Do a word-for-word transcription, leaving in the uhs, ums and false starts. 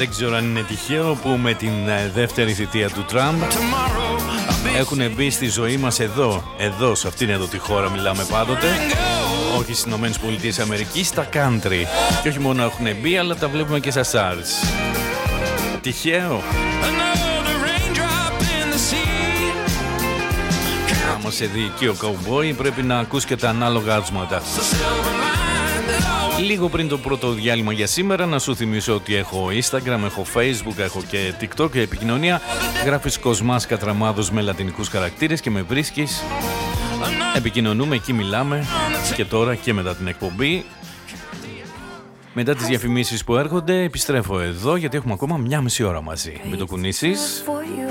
Δεν ξέρω αν είναι τυχαίο που με την δεύτερη θητεία του Τραμπ έχουν μπει στη ζωή μας εδώ, εδώ σε αυτήν εδώ τη χώρα μιλάμε πάντοτε, όχι στις Ηνωμένες Πολιτείες Αμερικής, στα country. Και όχι μόνο έχουν μπει, αλλά τα βλέπουμε και στα charts. Τυχαίο? Άμα σε δει εκεί ο καουμπόι, πρέπει να ακούς και τα ανάλογα άσματα. Λίγο πριν το πρώτο διάλειμμα για σήμερα, να σου θυμίσω ότι έχω Instagram, έχω Facebook, έχω και TikTok και επικοινωνία. Γράφεις Κοσμάς Κατραμάδος με λατινικούς χαρακτήρες και με βρίσκεις. Επικοινωνούμε, εκεί μιλάμε και τώρα και μετά την εκπομπή. Μετά τις διαφημίσεις που έρχονται, επιστρέφω εδώ γιατί έχουμε ακόμα μια μισή ώρα μαζί. Μην το κουνήσεις.